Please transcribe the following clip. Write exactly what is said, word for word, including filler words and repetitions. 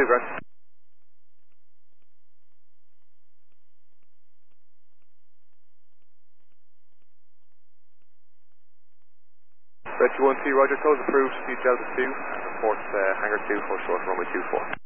Grant. Red two one two, Roger, close approved, seat Delta two, and report uh, hangar two for short runway two four.